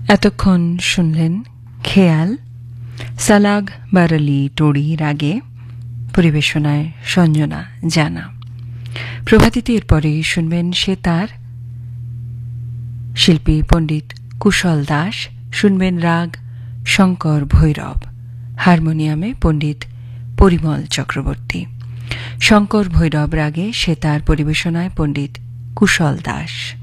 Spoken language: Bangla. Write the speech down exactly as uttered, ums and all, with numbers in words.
এতক্ষণ শুনলেন খেয়াল সালাগ বারালি টড়ি রাগে, পরিবেশনায় সঞ্জনা জানা। প্রভাতিতে এরপরে শুনবেন সে তার, শিল্পী পণ্ডিত কুশল দাস। শুনবেন রাগ শঙ্কর ভৈরব, হারমোনিয়ামে পণ্ডিত পরিমল চক্রবর্তী। শঙ্কর ভৈরব রাগে সে তার, পরিবেশনায় পণ্ডিত কুশল দাস।